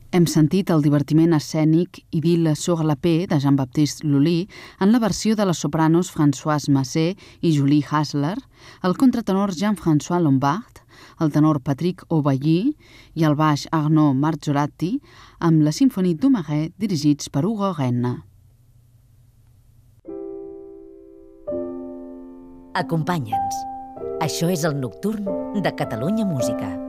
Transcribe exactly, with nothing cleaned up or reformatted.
Hem sentit el divertiment escènic Idylle sur la paix de Jean-Baptiste Lully en la versió de les sopranos Françoise Massé i Julie Hasler, el contratenor Jean-François Lombard, el tenor Patrick Aubailly i el baix Arnaud Marzorati amb la Symphonie du Marais dirigits per Hugo Rennes. Acompanya'ns. Això és el Nocturn de Catalunya Música.